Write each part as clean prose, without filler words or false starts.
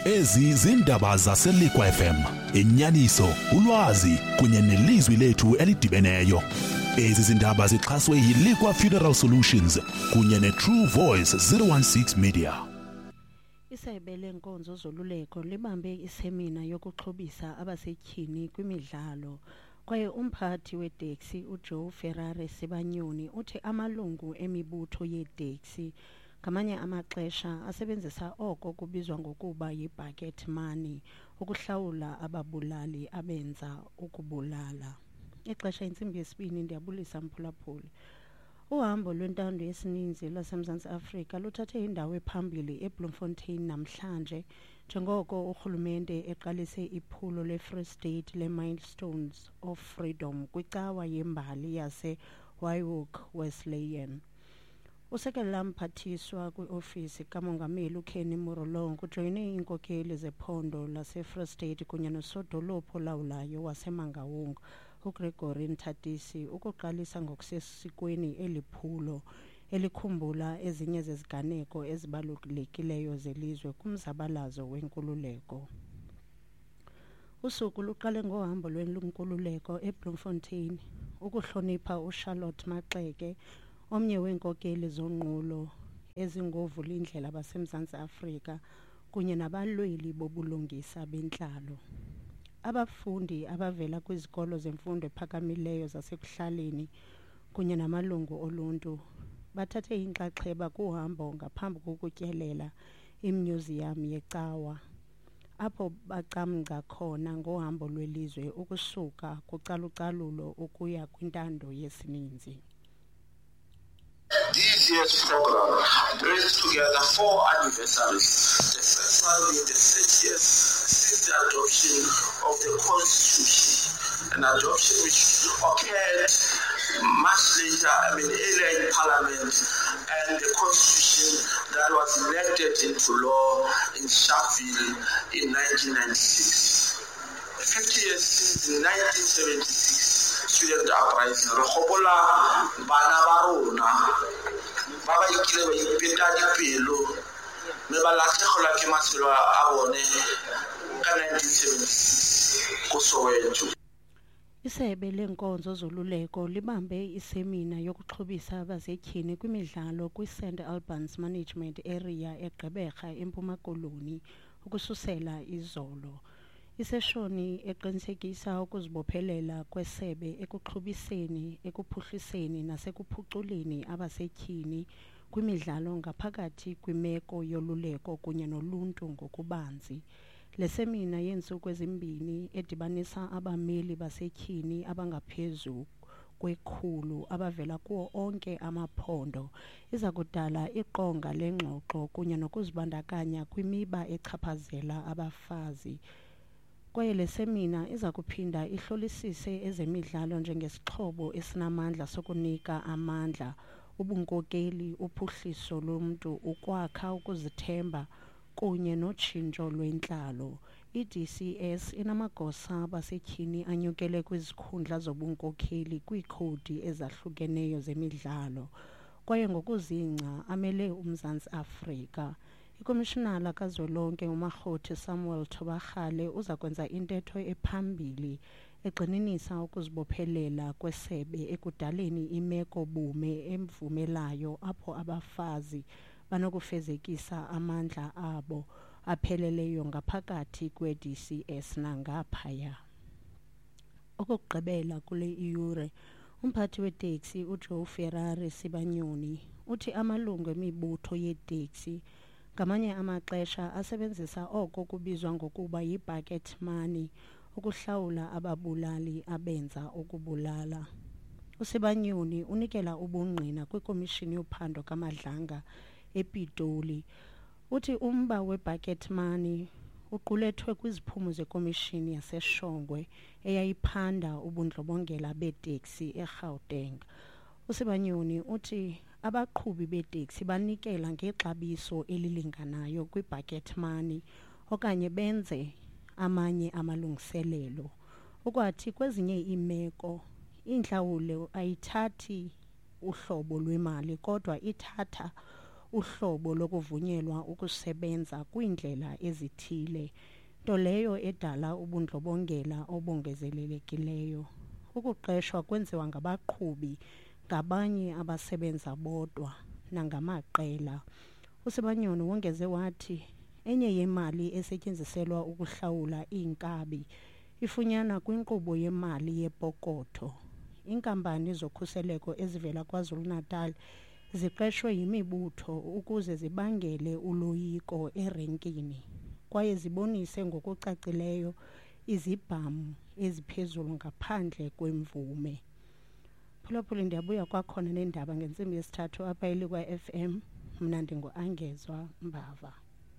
Ezi zindaba zaseLikwa FM, inyaniso, ulwazi kunye nelizwi lethu elidibeneyo. Ezi zindaba zixhaswe yiLikwa Funeral Solutions kunye neTrue Voice 016 Media. Isebe lenkonzo zoluleko libambe isemina yokuxhobisa abasetyhini kwimidlalo. Kwaye umphathi weteksi uJoe Ferrari Sibanyoni uthi amalungu emibutho yeteksi ngamanye amaxesha asebenzisa oko kubizwa ngokuba yi-bucket money ukuhlawula ababulali abenza ukubulala. Ixesha intsimbi yesibini ndiyabulisa mphulaphuli. Uhambo lwentando yesininzi lwaseMzantsi Afrika luthathe indawo ephambili eBloemfontein namhlanje njengoko urhulumente eqalise iphulo le-Free State le-Milestones of Freedom kwicawa yembali yase-Wauwok Wesleyan. Usekela mphathiswa kwiofisi kamongameli uKenny Murolong ujoyine iinkokeli zephondo lase-Free State kunye nosodolophu olawulayo waseMangaung uGregory Nthatisi ukuqalisa ngokusesikweni eliphulo elikhumbula ezinye zeziganeko ezibalulekileyo zelizwe kumzabalazo wenkululeko. Usuku luqale ngohambo lwenkululeko eBloemfontein ukuhlonipha uCharlotte Maxeke, omnye weenkokeli zonqulo ezingoovulindlela baseMzantsi Afrika kunye nabalweli bobulungisa bentlalo. Abafundi abavela kwizikolo zemfundo ephakamileyo zasekuhlaleni kunye namalungu oluntu bathathe inxaxheba kuhambo ngaphambi kokutyelela imyuziyam yecawa apho bacamngca khona ngohambo lwelizwe ukusuka kucalucalulo ukuya kwintando yesininzi. This year's program brings together 4 anniversaries. The first one being the 30th since the adoption of the Constitution, an adoption which occurred much later, earlier in Parliament, and the Constitution that was enacted into law in Sharpeville in 1996. 50 years since 1976. Student uprising re gopola bana ba rona ba ba ikile ba ipeta dipelo mme ba latlhegelwa ke matshelo a bone ka 1976 ko Soweto. Isebe lenkonzo zoluleko libambe isemina yokuxhobisa abasetyhini kwimidlalo kwi-St Albans Management Area eGqeberha eMpuma Koloni ukususela izolo. Iseshoni eqinisekisa ukuzibophelela kwesebe ekuxhobiseni, ekuphuhliseni nasekuphuculeni abasetyhini kwimidlalo ngaphakathi kwimeko yoluleko kunye noluntu ngokubanzi. Le semina yeentsuku ezimbini edibanisa abameli basetyhini abangaphezu kwe-100 abavela kuwo onke amaphondo iza kudala iqonga lengxoxo kunye nokuzibandakanya kwimiba echaphazela abafazi. Kwaye le semina iza kuphinda ihlolisise ezemidlalo njengesixhobo esinamandla sokunika amandla, ubunkokeli, uphuhliso lomntu, ukwakha ukuzithemba kunye notshintsho lwentlalo. I-DCS inamagosa basetyhini anyukele kwizikhundla zobunkokeli kwiikhodi ezahlukeneyo zemidlalo kwaye ngokuzingca amele uMzantsi Afrika. Ikomishinala kazwelonke uMarhothi Samuel Tobakhale uza kwenza intetho ephambili egxininisa ukuzibophelela kwesebe ekudaleni imeko bume emvumelayo apho abafazi banokufezekisa amandla abo apheleleyo ngaphakathi kwe-DCS nangaphaya. Okugqibela kule iyure, umphathi weteksi uJoe Ferrari Sibanyoni uthi amalungu emibutho yeteksi ngamanye amaxesha asebenzisa oko kubizwa ngokuba yi-bucket money ukuhlawula ababulali abenza ukubulala. USibanyoni unikela ubungqina kwikomishini yophando kaMadlanga ePitoli. Uthi umba we-bucket money uqulethwe kwiziphumo zekomishini yaseShongwe eyayiphanda ubundlobongela beteksi eGauteng. USibanyoni uthi abaqhubi beteksi banikela ngexabiso elilinganayo kwi-bucket money okanye benze amanye amalungiselelo. Ukwathi kwezinye iimeko intlawulo ayithathi uhlobo lwemali kodwa ithatha uhlobo lokuvunyelwa ukusebenza kwindlela ezithile, nto leyo edala ubundlobongela obongezelelekileyo. Ukuqeshwa kwenziwa ngabaqhubi, ngabanye abasebenza bodwa nangamaqela. USibanyoni wongeze wathi enye yemali esetyenziselwa ukuhlawula iinkabi ifunyanwa kwinkqubo yemali yepokotho. Iinkampani zokhuseleko ezivela KwaZulu-Natal ziqeshwe yimibutho ukuze zibangele uloyiko erenkini kwaye zibonise ngokucacileyo izibhamu eziphezulu ngaphandle kwemvume. Phulaphula ndiyabuya kwakhona nendaba ngentsimbi yesithathu apha elikwa FM. Mna ndingu-Angezwa Mbava.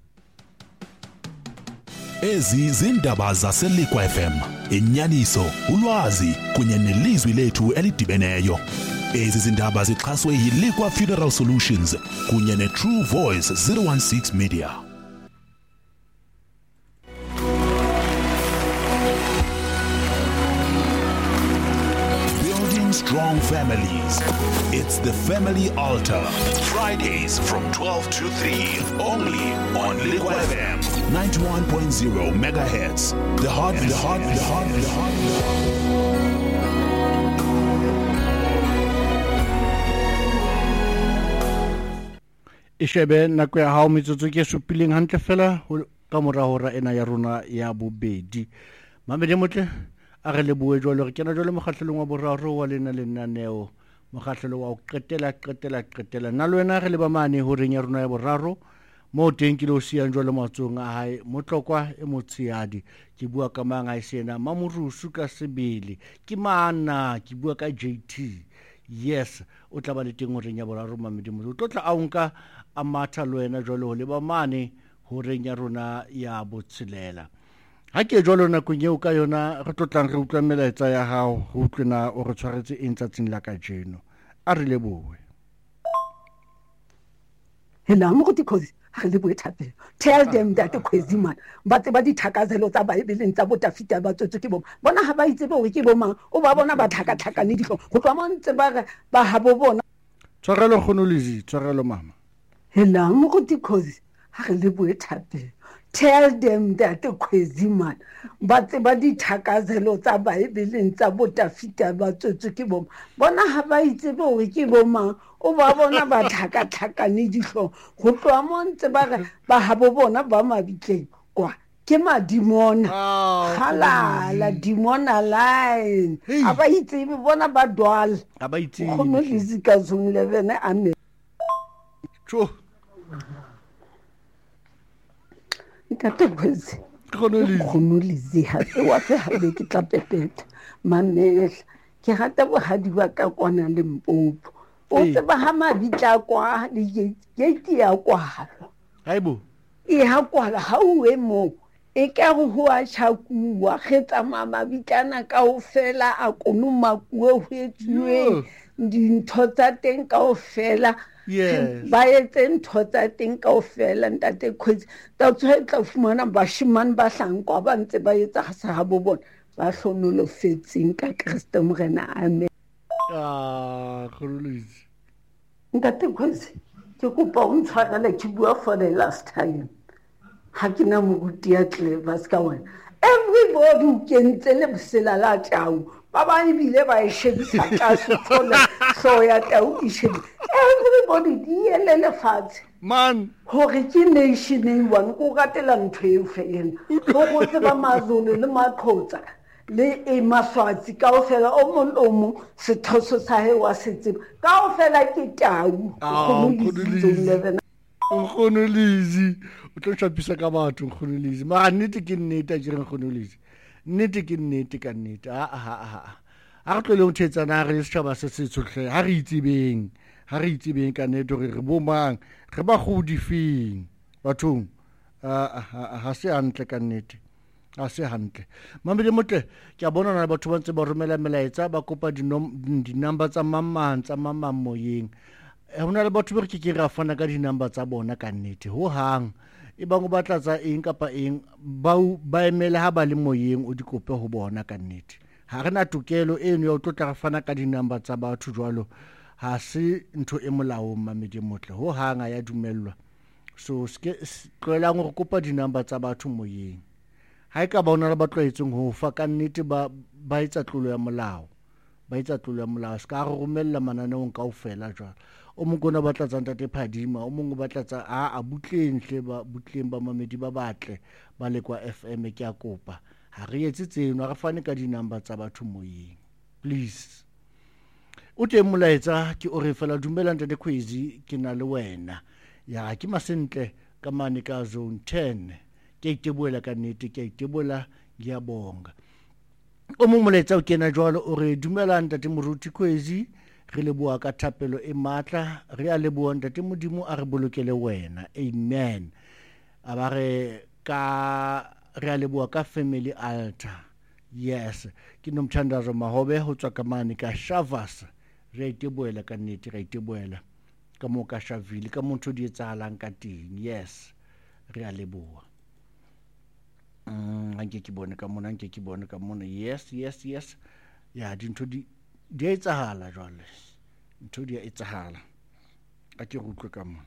Ezi zindaba zaseLikwa FM, inyaniso, ulwazi kunye nelizwi lethu elidibeneyo. Ezi zindaba zixhaswe yiLikwa Funeral Solutions kunye neTrue Voice 016 Media. Building strong families. It's the Family Altar. Fridays from 12 to 3 only on Likwa FM 91.0 megahertz. The heart. Ishebe nako ya hao metsotso ke supileng hantle fela ka mora hora ena ya rona ya bobedi. Mamedi motle a re leboe jwalo re kena jwalo mokgahlelong wa boraro wa lenaneo mokgahlelo wa ho qetela nna le wena re leba mane horeng ya rona ya boraro mo teng ke lo siang jwalo matsong a hae motlokwa e motsiadi ke bua ka mang a sena Mamurusu ka Sebele ke mana ke bua ka JT. Yes, o tla ba le teng horeng ya boraro Mamedi mo o tla a unka a matha le wena jwalo ho leba mane horeng ya rona ya botshelela. Ha ke jwalo nakong eo ka yona re tlotlang re utlwa melaetsa ya hao ho utlwena o re tshwaretse eng tsatsing la kajeno a re leboe. Hela mo go dikhosi ha le boe thapelo. Tell them that khwezi man ba tseba dithakazelo tsa Bible tsa botafita ba tsotso ke bona ha ba itse bo ke bo mang o ba bona ba thaka ne dihlo go twa mo ntse ba ha bo bona tshwarelo kgonolizi tshwarelo mama. Hela mo go dikhosi ha le boe thapelo. Tell them that khwezi man ba tseba dithakazelo tsa Bible tsa botafita ba tsotso ke bona ha ba itse bo ke bo mang o ba bona ba thaka ne dihlo go twa mo ntse ba ha bo bona ba mabitleng kwa ke madimona halala dimona line aba itse bona ba dwala aba itse go no lizika zone 11 ame tjo ntate khwezi khonolizi ha se wa se ha be ke tla pepeta mamela ke rata bohadi ba ka kwana le Mpopo o se ba ha mabitla kwa le gate ya kwa haibo e ha kwala ha uwe mo e ka go ho a tshakua kgetsa mama bitlana ka o fela a konuma kuwe ho etsuwe dintho tsa teng ka o fela. Yes. Ba etse ntho tsa teng ka o fela ntate khwezi ta tshwetla fumana bashimane ba hlankwa ba ntse ba etsa sa ha bo bona ba hlonolofetseng ka Kriste morena amen. Khonolizi Ntate khwezi ke kopa o ntshwarele ke bua for the last time ha ke na moruti ya clever ska wena everybody o kentse le bosela la tau ba ba ibile ba e shebisa ka sothola so ya tau e shebi everybody di elele fatshe man hore ke nation e one go gatela ntho e fela go tseba mazolo le maqhotsa le e maswatsi ka o fela o mo sethoso sa he wa setse ka o fela ke tau Khonolizi o tlo tshapisa ka batho Khonolizi ma nnete ke nnete a direng Khonolizi nnete ke nnete ka nnete ha re tlo le ntshetsana re setjhaba se tsohle ha re itsebeng ka nnete re bo mang re ba godi feng bathong ha se hantle ka nnete ha se hantle Mamedi motle ke a bona na batho ba ntse ba romela melaetsa ba kopa di-number tsa mamang moyeng hona le batho ba ke ra fana ka di-number tsa bona ka nnete ho hang e bang o batla tsa eng kapa eng ba emele ha ba le moyeng o di kope ho bona ka nnete ha rena tokelo eno ya o tlo tla fana ka di-number tsa batho jwalo ha se ntho e molaong Mamedi Motle ho hanga ya dumellwa so ske tloelang go kopa dinamba tsa batho moyeng ha e ka ba ona le ba tlwaetseng ho fa ka nnete ba etsa tlolo ya molao ska go romella mananeong kaofela jwalo o mongwe ona batla tsa ntate Phadima o mongwe batla tsa a butlenhle ba butleng ba Mamedi ba batle ba le kwa FM ke a kopa ha re etse tseno re fane ka dinamba tsa batho moyeng please o teng molaetsa ke o re fela dumela ntate Khwezi ke na le wena ya ke masentle ka mane ka zone 10 ke iteboela ka nnete ke iteboela ya bonga o mo molaetsa o kena jwalo o re dumela ntate Moruti Khwezi re le bua ka thapelo e matla re a le bua ntate Modimo a re bolokele wena amen a ba re a le bua ka family altar yes ke nomthandazo mahobe ho tswa ka mane ka Shavas re iteboela ka nnete re iteboela ka mo ka Shavile ka motho di etsahalang ka teng yes re a le bua anke ke bone ka mona yes ya dintho di etsahala jwale ntho di etsahala a ke rutlwe ka mona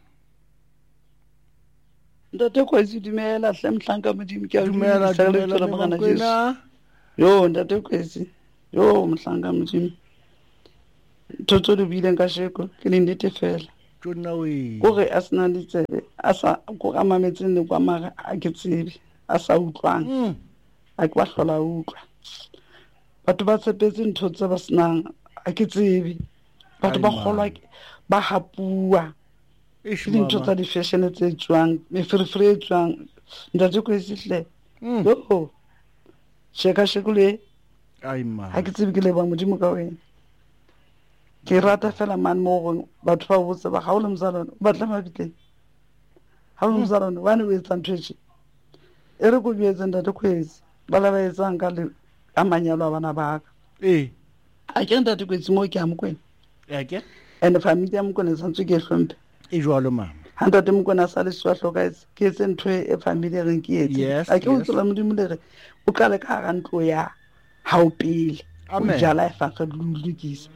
ntate Khwezi dumela hle Mhlanka Modimo ke a dumela magana Jesu yo ntate Khwezi yo Mhlanka Modimo ntho di bile nka sheko ke le nnete fela tsona we go re a sena ditsebe a sa go ga mametseng le kwa maga a ke tsebe a sa utlwang a ke ba hlola utlwa batho ba tshepetse ntho tse ba senang a ke tsebe batho ba kgolwa ba hapua ke dintho tsa di-fashion tse tswang meferefere e tswang ntate Khwezi hle yo sheko le ha ke tsebe ke leba Modimo ka wena ke rata fela man mo go batho ba botse ba gaole mzalone ba tla mabitleng ha o mzalone wa ne o etsa ntho e re go bjetse ntate Khwezi ba la ba etsang ka le amanyalo a bana ba ka a ke ntate Khwezi mo ke amokwena ke and family ya mokone santse ke hlompe e jwalo mama ntate mokone sa le swa hlokaetse ke etse ntho e family reng ke etse a ke o tsela Modimo le re o tlale ka ga ntlo ya ha o pele o jala e fa ka lulukisa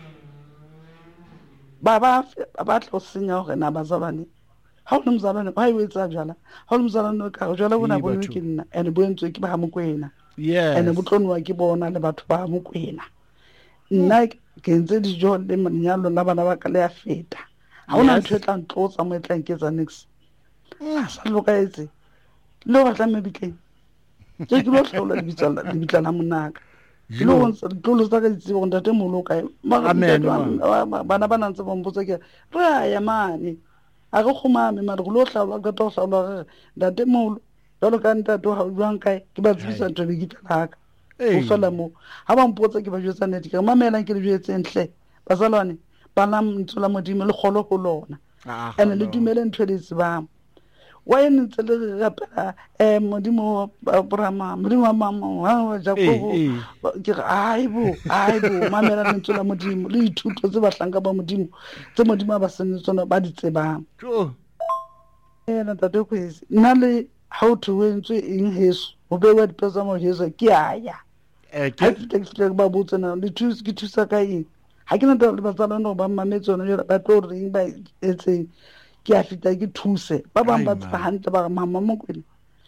ba tlo senya hore na ba zabane ha o mzalwane ba o etsa jala ha o mzalwane ka jala bona bona ke nna and bo entswe ke ba mokwena and bo tlonwa ke bona le batho ba mokwena nna ke ntse dijo le manyalo la bana ba ka le a feta ha ona ntho e tla ntlotsa mo e tla nketsa next sa lokaetse le ba tla mebitleng ke lo hlola le bitla la monaka lo ntse tlolo tsa ka ditse go ntate moloka bana ba nantse ba mpotsa ke re ya mane a go khumame mara go lo hlala ka to hlala ntate molo jalo ka ntate ha o jwang kae ke ba tsisa ntwe ke tlaka o fela mo ha ba mpotsa ke ba jwetsa nnete ke mamela ke le jwetse ntle bazalwane bana mtsola Modimo le kholo go lona ene le dumele ntwe le tsebang wa ene ntse le rapela Modimo Abraham Modimo wa mama wa Jacob ke aibo mamela le mtsola Modimo le ithuto tse ba hlanka ba Modimo tse Modimo ba sene tsona ba di tsebang ntate Khwezi nna le how to wentswe eng heso o be wa dipetsa mo heso ke aya ke fitla ba botsa na le thusa ka eng ha ke nna le batsala no ba mametsona ba tlo reng ba etseng ke a fita ke thuse ba bang ba tsa hantle ba mama mokwena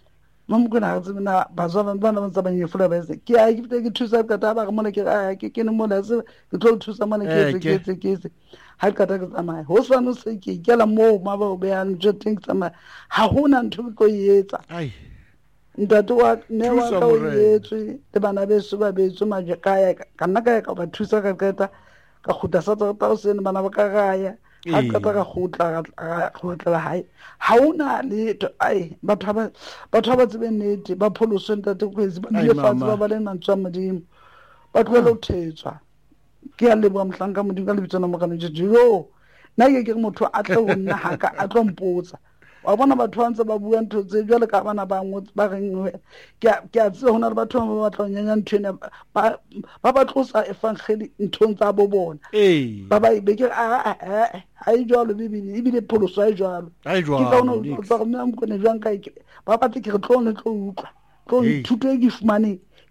ha tsena na bazwana bana ba tsa ba nyefula ba se ke a ke fita ke thusa ka ta ba ka mona ke ne mona se ke tlo thusa mona ke etse ha ka ta ka tsamaya ho swana se ke la mo ma ba be an jo teng tsamaya ha hona ntho ko etsa ntate wa ne wa ka o etswe le bana be se ba betswe maje kaya ka nna ka ba thusa ka keta ka khuta sa tsa se ne bana ba ka gaya ha ka ta ka khutla hae ha una le batho ba tsebe nnete ba pholoso ntate Khwezi ba le fatse ba le mantswa Modimo ba tlo thetswa ke a le bua Mhlanka Modimo ka le bitsana mo kana jo na ke motho a tla o nna haka a tlo mpotsa wa bona batho ba ntse ba bua ntho tse jwale ka bana ba ngwe ba reng ke a tse hona le batho ba batla nyanya nthwena ba tlosa efangeli nthong tsa bo bona ba be ke a jwalo bibile pholoso a jwalo ke ka ona ba go nna mkone jwang ka ba batla ke re tlo utlwa tlo thuto e ke fumane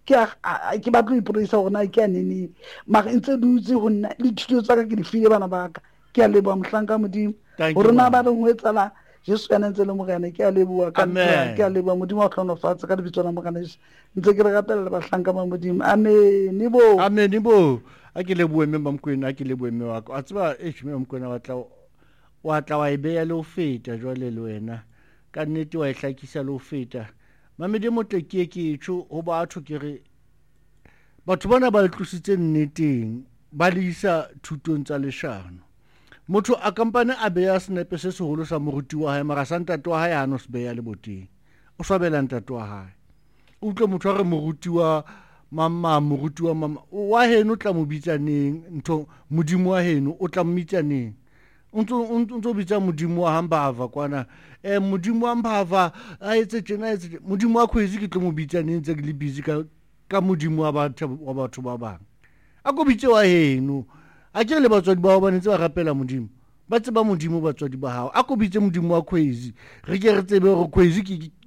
ke batlo iporeisa gona ke a nene mara ntse dutse go nna le thuto tsa ka ke di file bana ba ka ke a leboa mohlanka modimo go rona ba re go etsala Jesu ena ntse le mogane ke a leboa ka ke a leboa modimo wa tlhonofatsa ka dibitso la mogane Jesu ntse ke re gapelela bahlanka ba modimo amen bo a ke leboe mme Mamkwena a ke leboe mme wa ka a tseba mme Mamkwena wa tla wa ibeya le ho feta jwale le wena ka nnete wa ihlakisa le ho feta mamedi motle ke tšho ho batho ke re batho bana ba tlositse nneteng ba le isa thutong tsa leshano motho a kampane a beya senepe se seholo sa moruti wa hae mara sa ntate wa hae a no se beya le boteng o swabela ntate wa hae o utlwe motho a re moruti wa mama wa heno tla mo bitsaneng ntho modimo wa heno o tla mo bitsaneng untso bitsa modimo wa Hambava kwana modimo wa Hambava a etse tjena modimo wa Khwezi ke tlo mo bitsaneng tse ke le busy ka modimo wa batho ba bang a go bitse wa heno a ke le batswadi ba ba ntse ba rapela modimo ba tseba modimo batswadi ba hao a go bitse modimo wa Khwezi re ke re tsebe go Khwezi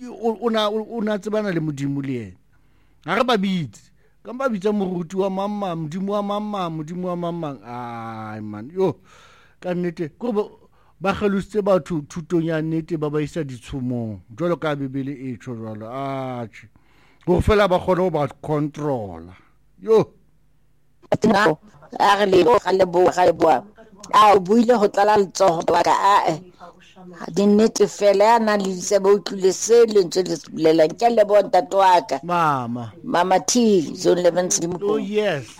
o na tsebana le modimo le yena ga re ba bitse ka ba bitsa moruti wa mama modimo wa mama ai man yo ka nnete go ba kgalositse batho thutong ya nnete ba ba isa ditshomong jwalo ka Bibele e tjho jwalo atjhe go fela ba kgona go ba controla yo a re le ga le boa a o buile go tlala letsogo ba ka a di nnete fela ya na le se ba utlwile se le ntse le bulela ke le bo ntate wa ka mama T zone 11 oh yes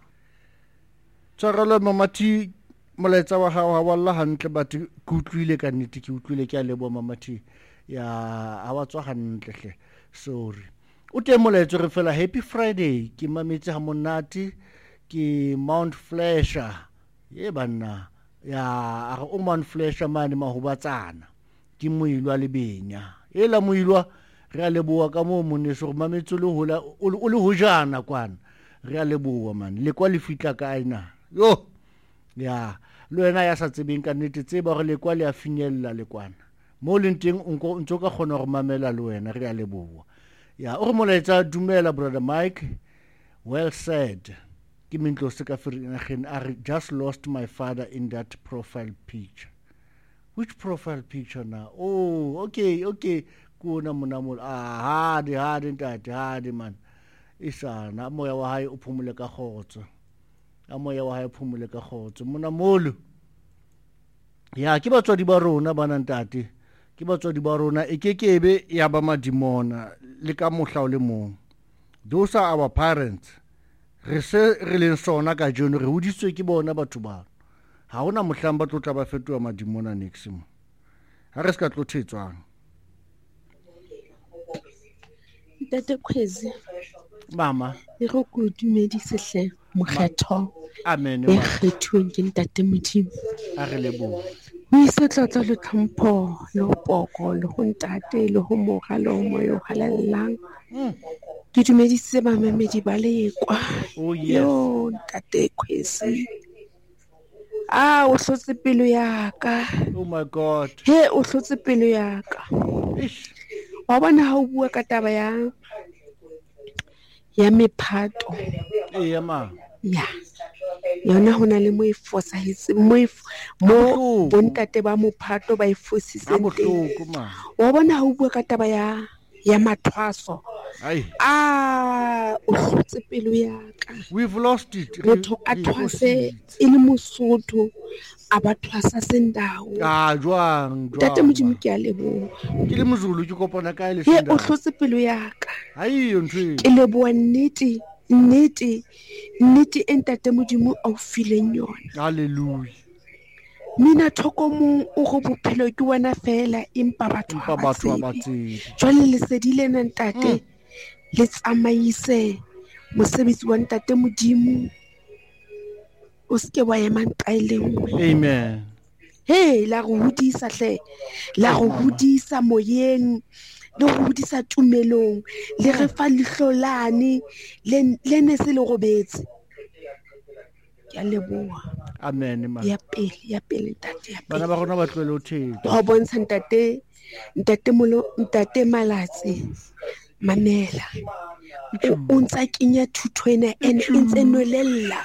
tsarala mama T molaetsa wa gago wa Allah hantle batho ke utlwile ka nnete ke utlwile ke a lebo mama T ya a wa tswa hantle hle sorry o te molaetsa re fela happy Friday ke mametse ha monate ke Mount Flasher ye banna ya a o Mount Flasher mane mahobatsana ke moilwa le benya ela moilwa re a leboa ka mo moneso go mametse le hola o le hojana kwana re a leboa man le kwa le fitla ka ina yo ya le wena ya sa tsebeng ka nnete tseba gore le kwa le a finyella le kwana mo le nteng o ntse ka kgona go mamela le wena re a leboa ya o re molaetsa dumela brother Mike well said ke mentlo se ka ferinageng I just lost my father in that profile picture. Which profile picture now? Oh okay kuna monamol hadi ntate hadi man isana moya wa hae o phumule ka khotso amoya wa hae phumule ka khotso monamolo ya ke batswadi ba rona bana ntate ke batswadi ba rona e kekebe ya ba madimona le ka mohla le mong those are our parents re se re le sona ka jono re hoditswe ke bona batho ba ha ona mohlang ba tlotla ba fetoa madimona next mo ha re ska tlothetswang Tata Khwezi mama e go go dumedise hle mokgetho amen e kgethuweng ke ntate modimo a re lebo o ise tlotlo le tlhompho le go poko le go ntate le go moga le go moyo halelang ke dumedise bamamedi ba le kwa yo ntate Khwezi o hlotse pelo ya ka oh my god he o hlotse pelo ya ka wa bona ha o bua ka taba ya mephato ya ma ya yona hona le mo e fosahetse mo bontate ba mophato ba e fosiseng wa bona ha o bua ka taba ya mathwaso o hlotse pelo ya ka we've lost it motho a thwase e le Mosotho a ba thwasa sendao jwang tate modimo ke a leboha ke le Mozulu ke kopana ka ile sendao o hlotse pelo ya ka aiyo ntwe ke leboha nnete entate modimo a o fileng yona hallelujah mina thokomong o go bophelo ke wena fela empa batho ba tsebe jwale lesedi lena ntate le tsamaise mosebetsi wa ntate modimo o ske wa ema ntaileng amen la go hodisa hle la go hodisa moyeng le go hodisa tumelong le re fa lihlolane le ne se le robetse ya leboa amen ma ya pele ntate ya bana ba rona ba tlwele o theta go bontsha ntate malatsi mamela o ntsa kenya thuthwena and intse nwelella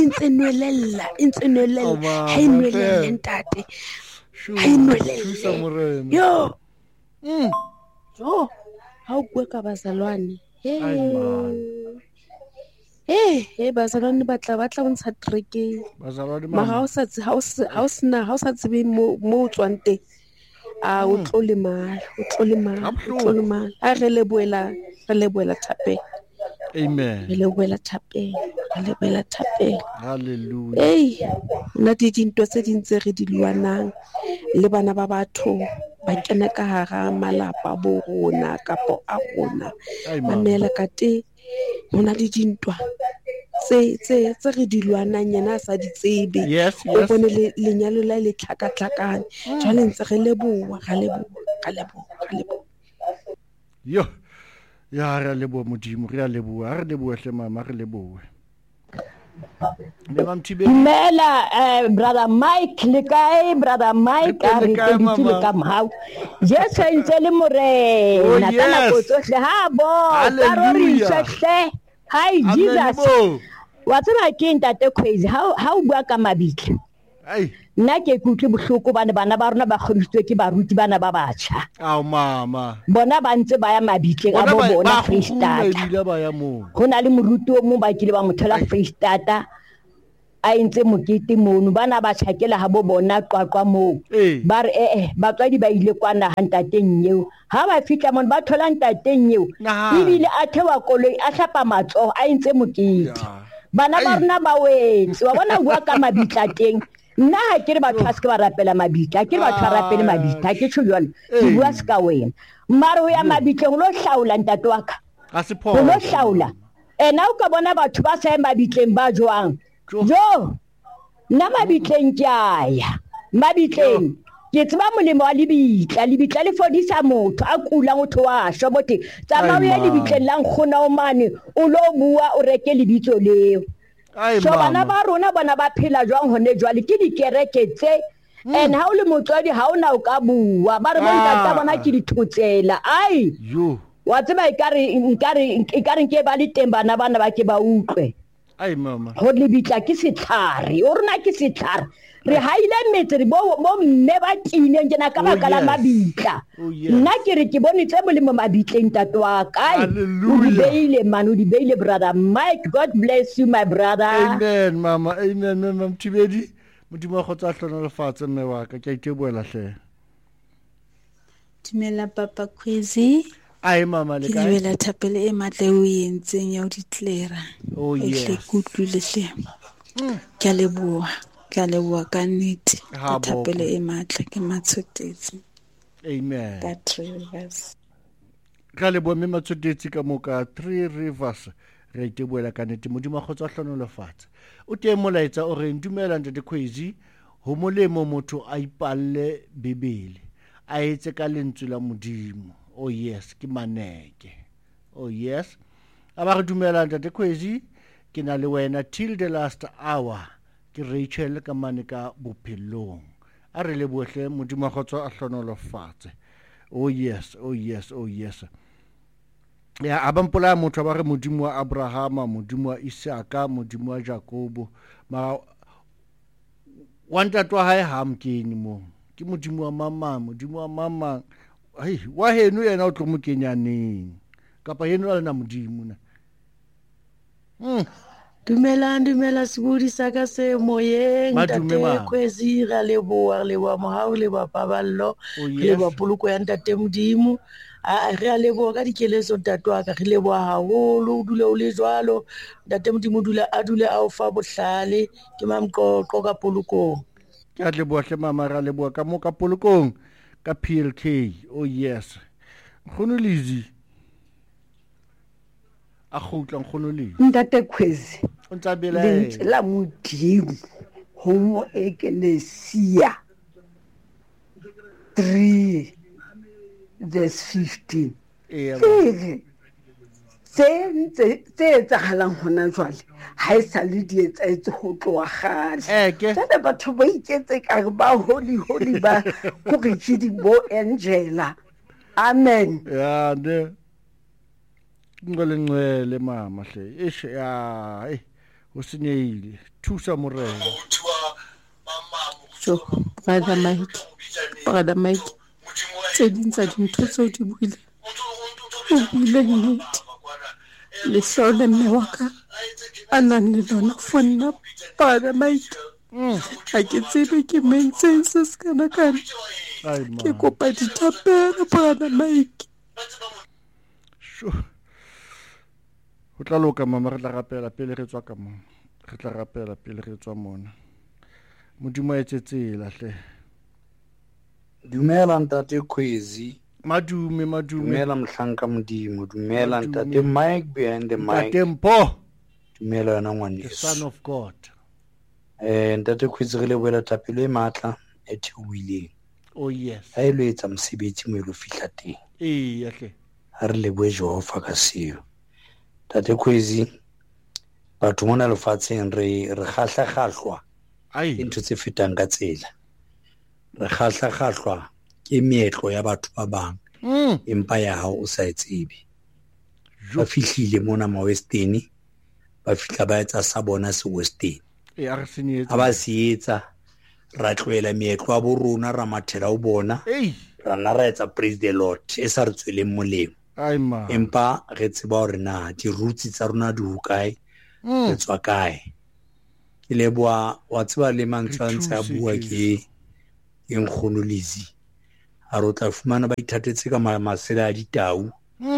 ha inwelelle ntate ha inwelelle yo ha o bua ka bazalwane bazalwane batla o ntsha trekeng ma ha o sa tsebe mo o tswang teng o tlo le mal a re leboela Thapelo. Amen. Re leboela Thapelo. Hallelujah. Nna dinto tse ding tse re di luanang le bana ba batho ba kena ka hara malapa bo rona kapo a rona mamela ka te hona le dintwa tse re di luanang yena sa di tsebe o bone lenyalo la le tlhakatlhakane jwale ntse re leboa yo ya re leboa modimo re a leboa hle mama re leboa Mela brother Mike le kae brother Mike a re tshile ka mhau Jesu ntse le morena kana go tsohle ha bo tarori tsohle hi Jesus wa tsena ke ntate Crazy how bua ka mabitla nna ke kutlwe bohloko bana ba rona ba kgodisitswe ke baruti bana ba batjha mama bona ba ntse ba ya mabitleng a bo bona Freestata go na le moruti o mo ba kile ba mothela Freestata a intse mokete mono bana ba tshakela ha bo bona qwaqwa mo ba re batswadi ba ile kwana ha ntateng eo ha ba fitla mono ba thola ntateng eo ebile a thewa koloi a hlapa matso a intse mokete bana ba rona ba wetse wa bona bua ka mabitla teng nna ha ke re batho a se ke ba rapela mabitla ke re batho a rapele mabitla ke tsho jwale ke bua se ka wena mara o ya mabitleng lo hlaula ntate wa ka lo hlaula ena o ka bona batho ba sa mabitleng ba jwang jo nna mabitleng ke aya mabitleng ke tseba molemo wa lebitla le fodisa motho a kula motho wa shwa bote tsamao ya lebitleng la nkgona o mane o lo bua o reke lebitso leo so bana ba rona bona ba phela jwang hone jwale ke dikereke tse and ha o le motswadi ha ona o ka bua ba re bonta bona ke dithotsela ai wa tseba ikare ke ba le teng bana ba ke ba utlwe ai mama ho lebitla ke setlhare o rona ke setlhare re haile metri bo mme ba tlile ngena ka baka la mabitla nna ke re ke bone tse molemo mabitleng tato wa ka o di beile brother Mike God bless you my brother amen mama amen Mthibedi modimo go tsa hlona lefatshe mme wa ka ke iteboela hle Timela papa Crazy ai mama le ka ke Thapelo e matle o yentseng ya o ditlera yes kutlule hle ke leboa ka nnete Thapelo e matle ke matshotetse amen that 3 rivers ka leboa mme matshotetse ka moka 3 rivers re iteboela ka nnete modimo go tsa hlona lefatshe o teng molaetsa o re ndumela ntate Crazy ho molemo motho a ipalle bebele a etse ka lentswe la modimo oh yes ke maneke oh yes aba re dumela ntate Crazy ke na le wena till the last hour ke Rachel ka mane ka bophelong a re le bohle modimo go tswa a hlonolo fatshe oh yes ya abampola motho ba re modimo wa Abrahama modimo wa Isaka modimo wa Jacobo ma wanta twa hae hamkeni mo ke modimo wa mama ai wa heno yena o tlo mo kenyaneng kapa yeno a na modimo na dumela sebudi sa ka se moyeng ntate Crazy ra leboa mohau le ba paballo le ba puluko ya ntate modimo re a leboa ka dikeletso tatwa ka re leboa haholo o dule o le jwalo ntate modimo a dule a o fa bohlale ke mamqoqo ka pulukong ke a leboa hle mama ra leboa ka mo ka pulukong ka PLK oh yes khonolizi a khutla khonolizi ntate Crazy o ntsabela la modimo ho mo ekelesia 3 verse 15 tse etsahalang hona jwale ha e sa le di etsaetse ho tloa gale tsena batho ba iketse ka ba holy ba go re bo Angela amen ya ne ngwele mama hle ish ya o senyehile thusa morena so brother Mike tse ding tsa dintho tseo di buile o buile nnete lehlole mme wa ka a nang le lona for nna brother Mike ha ke tsebe ke mentse se skana kana ke kopa dithapelo brother Mike o tla loka mama re tla rapela pele re tswa ka mona re tla rapela pele re tswa mona modimo a etsetsela hle dumela ntate Khwezi madume dumela mhlanka modimo dumela ntate Mike behind the mic ntate Mpho dumela yona ngwane the son of God ntate Khwezi re le boela thapelo e matla e theohileng oh yes ha ile etsa mosebetsi mo ile fihla teng hle ha re le bue Jehova ka seo tate Khwezi batho mona lefatsheng re kgahla into tse fetang ka tsela re kgahla ke meetlo ya batho ba bang empa ya hao o sa etsebe ba fihlile mona ma western ba fihla ba etsa sa bona se western ha ba se etsa ra tloela meetlo ya bo rona ra mathela o bona rana ra etsa praise the Lord e sa re tsweleng molemo empa re tseba hore na di roots tsa rona di hokae re tswa kae ke leboa wa tseba le mantswantse a bua ke nkgono Lizzy a re tla fumana ba ithatetse ka masela a ditau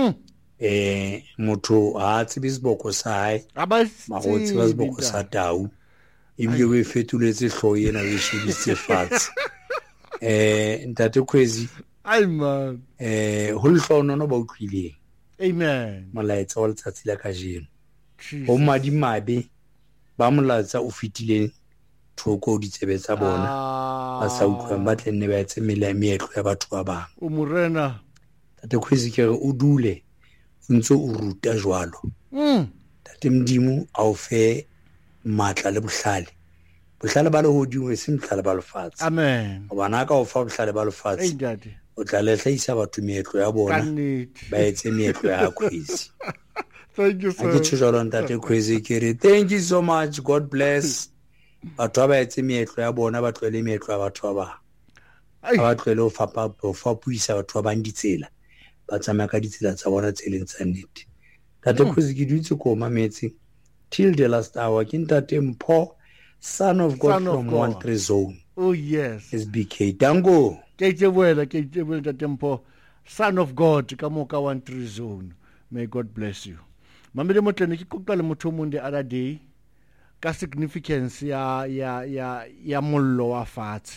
motho ha tsebe seboko sa hae ma go tseba seboko sa tau ebile we fetuletse hloho ena we shebisitse fatshe ntate Khwezi man ho lehlono ba utlwileng amen molaetsa wa letsatsi la kajeno ho madimabe ba molaetsa o fitileng thoko di tsebe tsa bona ba sa utlwang ba tlenne ba etse meetlo ya batho ba bang o morena tate Khwezi ke re o dule o ntse o ruta jwalo tate Modimo a o fe matla le bohlale ba le hodimo e se mhlale ba lefatshe amen bana ka o fa bohlale ba lefatshe o tla le hlahisa batho meetlo ya bona ba etse meetlo ya Khwezi thank you sir ke tsholo ntate Khwezi ke re thank you so much God bless batho ba etse meetlo ya bona ba tlwele meetlo ya batho ba ba tlwele o fapuisa batho ba bang ditsela ba tsamaya ka ditsela tsa bona tseleng tsa nnete tate Khwezi ke dutse ko mametse till the last hour ke ntate Mpho son of God from 13 zone oh yes SBK dango ke tsebela tate Mpho son of God ka moka 13 zone may God bless you mamele motlene ke kopela le motho mo the other day ka significance ya mollo wa fatshe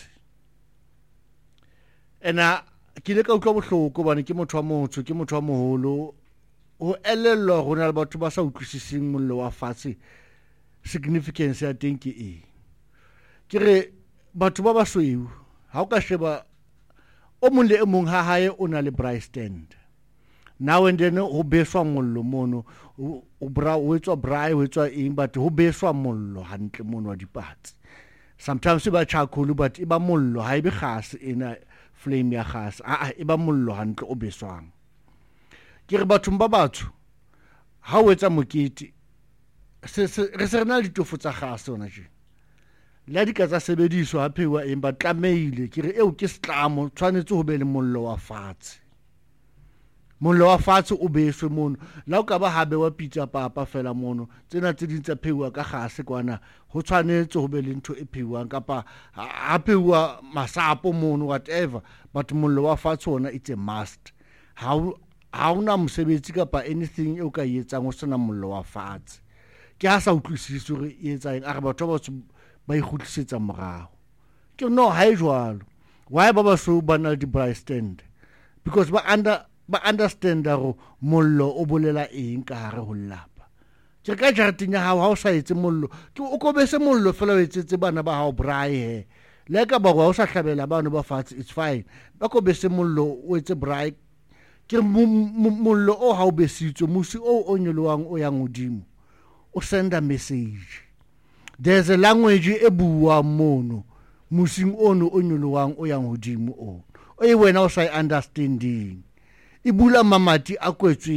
ena ke le ka utlwa bohloko bane ke motho wa motho ke motho wa moholo ho elellwa rona le batho ba sa utlwisising mollo wa fatshe significance ya teng ke ke re batho ba basweu ha o ka sheba o mong le e mong ha hae o na le braai stand now and then ho beswa mollo mono o etswa braai o etswa eng but ho beswa mollo hantle mono wa dipatsi sometimes ba charcoal but iba mollo ha ibe gas ena flame ya gas iba mollo hantle o beswang ke re batho ba batho ha o etsa mokete re se rena le ditofo tsa gas ona je la di ka tsa sebediswa ha phewa eng ba tlameile ke re eo ke setlamo tshwanetse ho be le mollo wa fatshe mollo wa fatshe o beswe mono la o ka ba habe wa pitsa papa fela mono tsena tse ding tsa phewa ka gase kwana ho tshwanetse ho be le ntho e phewang kapa ha phewa masapo mono whatever but mollo wa fatshe ona it's a must ha una mosebetsi kapa anything e o ka etsang o sena mollo wa fatshe ke ha sa utlwisise hore e etsa eng a re batho ba ikgutlisetsa morao ke no ha e jwalo why ba ba so ba na di braai stand because ba understand hore mollo o bolela eng ka hare ho lapa ke ka jareteng ya hao ha o sa etse mollo ke o kobese mollo fela o etsetse bana ba hao braai he le ka ba o sa hlabela bana ba fatshe it's fine ba kobese mollo o etse braai ke mollo o ha o besitswe musi o nyolwang o yang hodimo o send a message there's a language e bua mono musing ono o nyolwang o yang hodimo o e wena o sa understanding ibula mamati a kwetsweng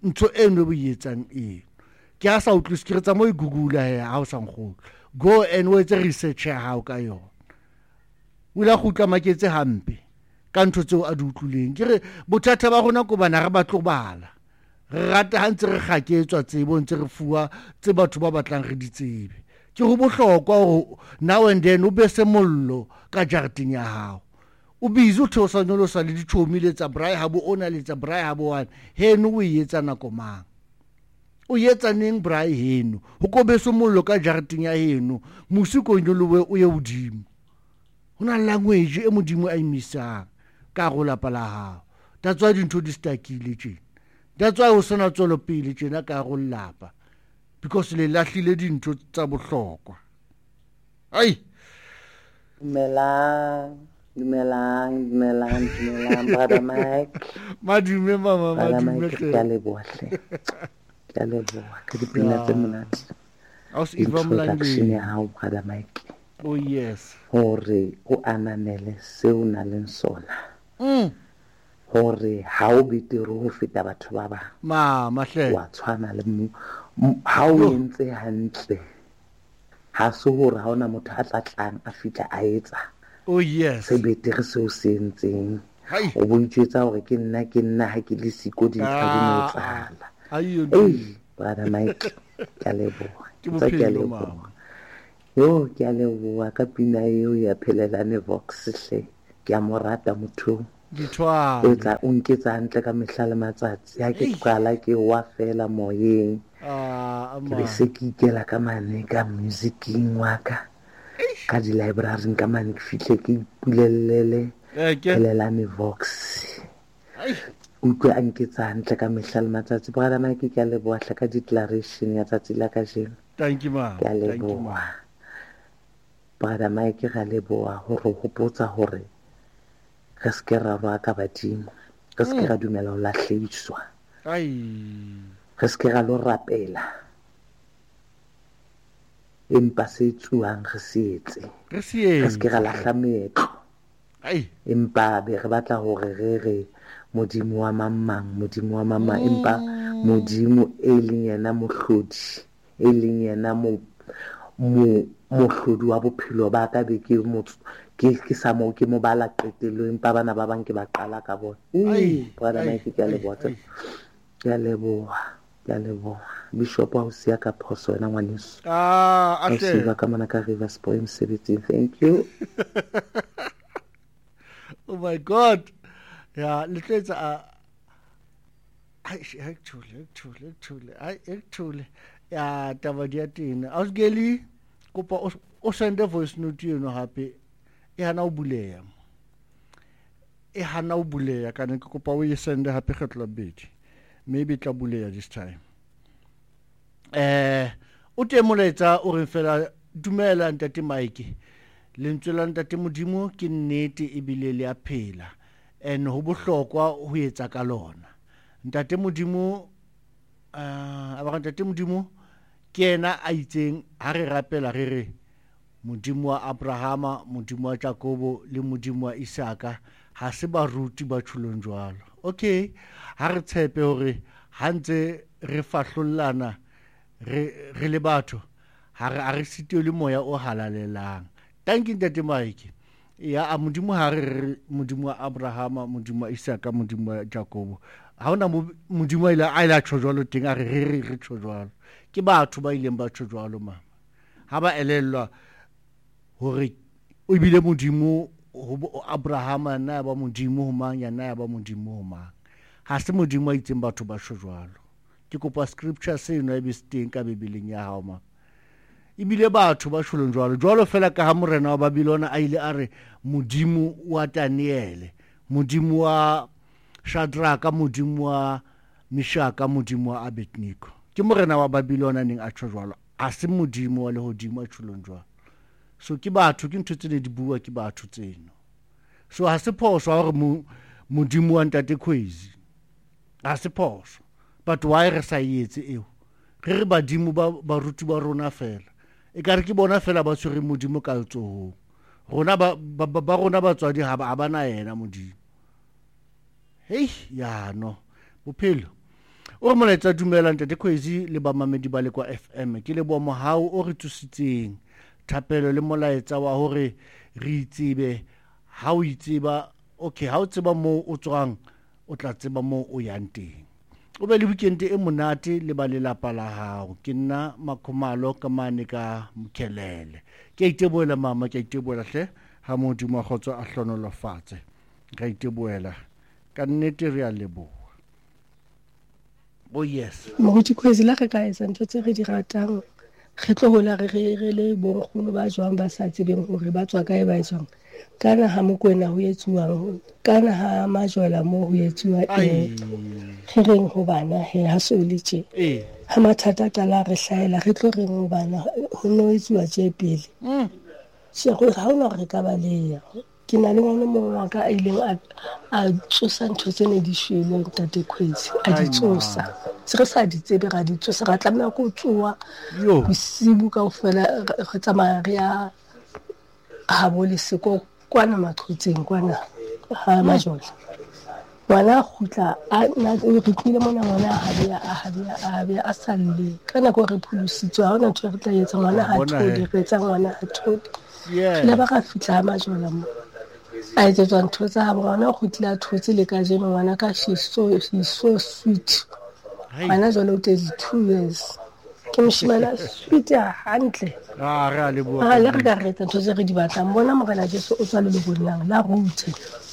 ntho eno bo yetsang ke a sa utlwise ke re tsa mo Google ha o sa nkgolo go and o etse research ya hao ka yona o la gutla maketse hampe ka ntho tseo a di utlwileng ke re bothata ba rona ko bana re batlo bala re rata ha ntse re gaketswa tsebo ntse re fuwa tse batho ba batlang re di tsebe ke go bohlokwa go now and then o be se mollo ka jarting ya hao o busy o theosa nyolosa le dichomi le tsa braai ha bo ona le tsa braai ha bo wana heno o etsa nako mang o etsa neng braai heno ho ko be se mollo ka jarting ya heno musiko nyolowe o ye udimo hona language e modimo a imisang ka go lapa la hao that's why dintho di stakile tjena that's why o sona tswelo pele tjena ka go lapa because le lahlile dintho tsa bohlokwa ai dumelang brother Mike madume mama madume ke leboha ka dipina tse monate aus iva mlandeni ya hao brother Mike oh yes hore o ananele se o na le sona hore ha o betere ho feta batho ba ba mahle wa tshwana le ha o entse hantle ha se hore ha ona motho a tlatlang a fitla a etsa oh yes se betere se o se entseng o bontsetsa hore ke nna ha ke le siko di tla di motsala brother Mike ke leboha yo ke leboha ka pina eo ya phelelane Vox hle ke a morata motho ditwa etla o nketsa hantle ka mehla le matsatsi ha ke qala ke wa fela moyeng ke se ke ikela ka mane ka musicing wa ka di library ka mane ke fihle ke ipulelele phelelane Vox utlwe a nketsa hantle ka mehla le matsatsi brother Mike ke a leboha ka declaration ya tsatsi la ka jeno thank you ma ke a leboha brother Mike ga leboha hore ho potsa hore re se ra ba ka badimo re se ra dumela ho lahleiswa re se ra lo rapela empa se tsuang re se se ra lahla meetlo empa be re batla hore re modimo wa mamang empa modimo e leng yena mohlodi e leng yena mohlodi wa bophelo ba ka be ke sa mo ke mo bala qetelo empa bana ba bang ke ba qala ka bona brother Mike ke a leboha bishop wa usia ka phoso wena ngwaneso ahle ba ka mana ka Rivers Point 17 thank you oh my god ya letletsa actually ya taba dia tena ausgeli kopa o send a voice note eno hape e hana o buleya kana ke kopa o e send hape kgetlo bedi maybe tla buleya this time o temoletsa o re fela dumela ntate Mike lentswe la ntate modimo ke nnete e bile le a phela and ho bohlokwa ho etsa ka lona ntate modimo ntate modimo ke ena a itseng ha re rapela re modimo wa Abrahama modimo wa Jakobo le modimo wa Isaka ha se baruti ba tshulong jwalo okay ha re tshepe hore hantse re fahlollana re le batho ha re sitwe le moya o halalelang thank you ntate Mike ya a modimo ha re modimo wa Abrahama modimo wa Isaka modimo wa Jakobo ha ona modimo ile a ile tshojwalo teng a re tshojwalo ke batho ba ileng ba tshojwalo mama ha ba elellwa hore o bile modimo ho Abrahama na ba modimo ho mang ya na ba modimo ho mang ha se modimo a itseng batho ba tshojwalo ke kopa scripture se no e be steng ka bibeleng ya hao mama ibile batho ba tshulong jwalo fela ka ha morena wa Babilona a ile a re modimo wa Daniel modimo wa Shadraka modimo wa Meshaka modimo wa Abednego ke morena wa Babilona neng a tshojwalo a se modimo wa lehodimo a tshulong jwalo so ke batho ke ntho tsene di bua ke batho tseno so ha se phoso hore modimo wa ntate Khwezi ha se phoso but why re sa yetse eo re badimo ba ruti ba rona fela e ka re ke bona fela ba tshwere modimo ka letsohong rona ba rona batswadi ha ba na yena modimo hey ya no bophelo o molaetsa dumela ntate Khwezi le bamamedi ba le kwa FM ke le bo mohau o re thusitseng thapelo le molaetsa wa hore re itsebe ha o itseba okay ha o tseba mo o tswang o tla tseba mo o yang teng o be le weekend e monate le ba lelapa la hao ke nna Makhomalo ka mane ka Mkhelele ke iteboela mama ke iteboela hle ha modimo a khotso a hlonolofatse ka iteboela ka nnete re a leboha. Oh yes moruti Khwezi la re ka etsa ntho tse re di ratang re tlohola re le bonkgono ba jwang ba sa tsebeng hore ba tswa kae ba etswang kana ha Mokwena ho etsuwang kana ha Majwala mo ho etsuwa re reng ho bana he ha so le tje ha mathata qala re hlaela re tlo reng ho bana ho no etsuwa tje pele se go ha ona re ka baleya ke na le ngwana mo wa ka ileng a tsosa ntho tsene di shwele ntate Khwezi a di tsosa se re sa di tsebe ra di tsosa ra tlamela go tsoa bosibu ka ofela re tsamaya re ya ha bole seko kwana maqhutseng kwana ha Majwala ngwana khutla na re tlile mona ngwana ha be a salle kana go re phulusitswe ha ona ntho re tla etsa ngwana ha thodi re etsa ngwana ha thodi le ba ka fitla Majwala mo a etsa ntho tsa ngwana khutla thotse le ka jeno ngwana ka she's so sweet ngwana jwale o 32 years ke moshimana sweet ya hantle re a leboha le re ka re etsa ntho tse re di batlang bona Morena Jesu o tswa le lebollang la ruthe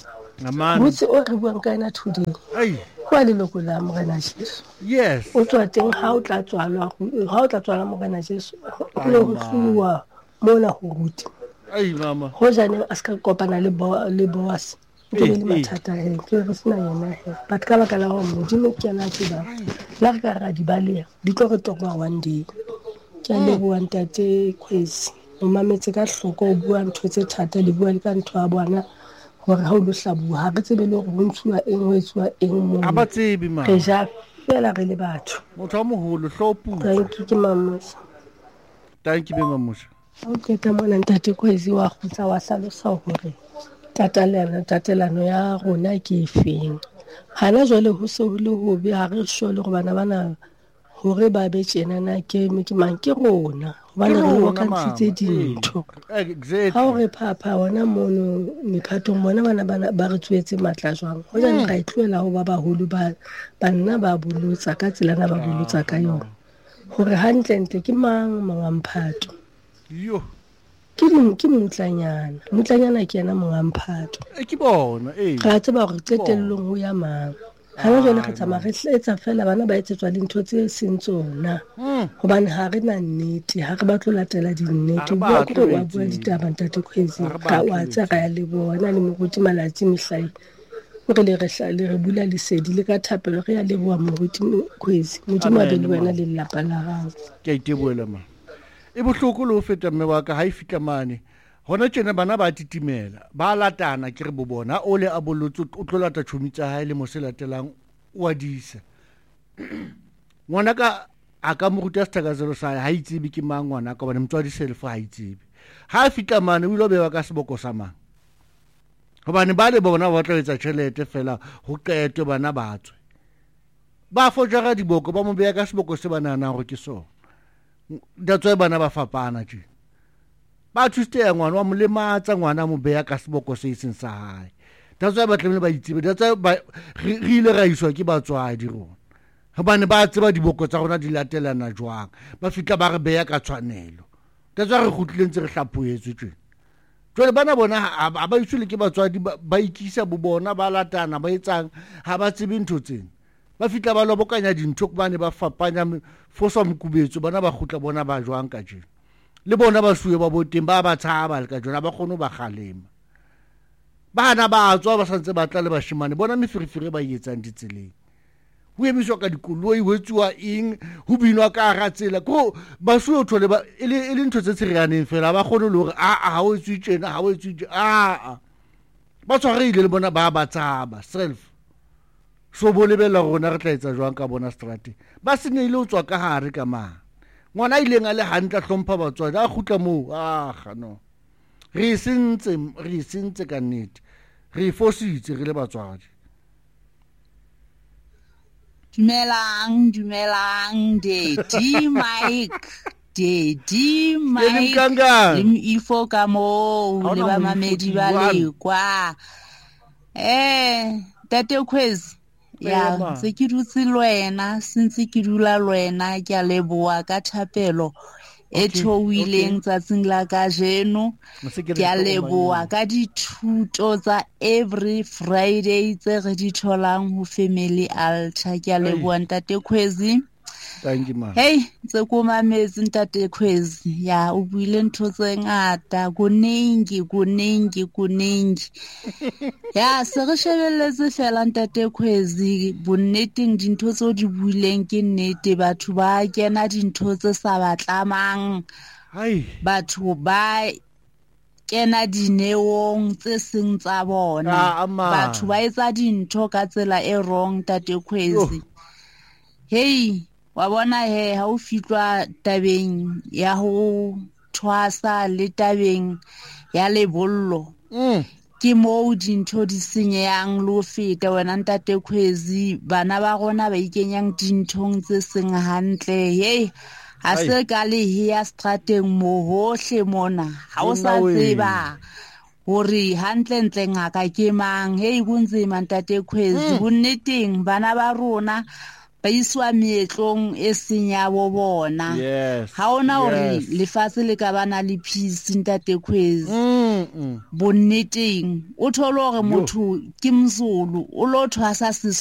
botse o re buang ka ena today kwa leloko la Morena Jesu yes o tswa teng ha o tla tswala Morena Jesu o le ho tluwa mona ho ruti mama ho jane a ska kopana le boss ke le mathata he ke re sina yena he but ka baka la ho modimo ke yana tseba la re ka ra di baleya di tlo re toka one day ke le bua ntate Khwezi o mametse ka hloko o bua ntho tse thata le bua le ka ntho a bona hore ha o lo hlabuwa ha re tsebe le hore ho ntshuwa eng ho etsuwa eng mo a ba tsebe ma re ja fela re le batho motho a moholo hlopu thank you mamusa be mamusa okay ka mona ntate Khwezi wa khutsa wa hlalosa hore tatelano ya rona ke efeng hana jwale ho se ho le hobe ha re shole go bana hore ba be tjena na ke mang ke rona bana re lo ka ntse dintho ha o re phapha ona mono mephatong bona bana ba re tswetse matla jwang ho jane ga itloela ho ba baholo ba nna ba bolotsa ka tsela na ba bolotsa ka yona hore hantle ke mang Mphato yo ke mutlanyana ke yana Mphato ke bona ga tseba gore qetellong ho ya mang ha jwale re tsama re etsa fela bana ba etsetswa dintho tse seng tsona hobane ha re na nnete ha re ba tlo latela dinnete bua ke wa bua ditaba ntate Khwezi ga wa tsa ga le bona le moruti malatsi mehlai re le re bula lesedi le ka thapelo re ya le bua moruti Khwezi modimo a be le wena le lelapa la gago ke iteboela ma e bohloko le ho feta mme wa ka ha e fitla mane hona tjena bana ba titimela ba latana ke re bo bona o le a bolotse o tlo lata tšhomitsa hae le mo se latelang wa disa ngwana ka a ka mo ruta sethakazelo sa ha itsebi ke mang ngwana ka bana motswadi self ha itsebi ha fitla mane o ile be wa ka seboko sa mang hobane ba le bona ba tla etsa tšhelete fela ho qetwe bana ba tswe ba fojara diboko ba mo beya ka seboko se banana gore ke sona that's why bana ba fapana tje ba thusteya ngwana wa mo lematsa ngwana mo beya ka seboko se seng sa hae that's why ba tlemele ba itsebe that's why re ile ra iswa ke batswadi rona hobane ba tseba diboko tsa rona di latelana jwang ba fitla ba re beya ka tshwanelo that's why re khutlile ntse re hlaphoetswe tje jwale bana bona ha ba isule ke batswadi ba ikisa bo bona ba latana ba etsang ha ba tsebe ntho tsena ba fitla ba lobokanya dintho bane ba fapanya fosa mokubetso bana ba khutla bona ba jwang ka tjena le bona ba suwe ba boteng ba tshaba le ka jona ba khono ba kgalema bana ba tswa ba santse ba tla le bashimane bona meferefere ba etsang ditseleng ho emiswa ka dikoloi ho etsuwa eng ho binwa ka ra tsela ko ba suwe o thole ba ile ntho tse tsirianeng fela ba khone le hore ha o etswe tjena ha o etswe ba tshwareile le bona ba tsaba self so bolebela rona re tla etsa jwang ka bona strate ba seneile o tswa ka hare ka mang ngwana ileng a le hantle hlompha batswadi a khutla moo no re sentse ka nnete re fositse re le batswadi Dumelang, Daddy Mike. Daddy Mike. Lim ifo ka mo le ba mamedi ba le kwa. Tate Kwezi. Ya, se ke dutse lwena, sentse ke dula lwena ke a leboa ka thapelo. E thoileng tsatsing la ka jeno. Ke a leboa ka dithuto tsa every Friday tse re di tholang ho Family Altar. Ke a leboa Ntate Kwezi. Thank you, ma. Hey, tse ko mametse Ntate Kwezi. Ya, o buile ntho tse ngata, kuningi. Ya, se re shebelletse fela Ntate Kwezi, bonneteng dintho tse di buileng ke nnete, batho ba kena dintho tse sa batlamang. Batho ba kena dineong tse seng tsa bona. Batho ba etsa dintho ka tsela e wrong Ntate Kwezi. Hey, wa bona he ha o fitlwa tabeng ya ho thwasa le tabeng ya lebollo. Ke mo dintho di senyang lo feta wena Ntate Kwezi, bana ba rona ba ikenyang dinthong tse seng hantle. Hey, ha se ka le hia strateng mo hohle mona, ha o sa tseba hore hantle ntle ngaka ke mang. Hey, bunzima Ntate Kwezi, bonneteng bana ba rona ba iswa meetlong e senya bo bona. Ha ona hore lefatshe le ka bana le peace Ntate Kwezi. Bonneteng o thole hore motho ke mzulu o lo thwasa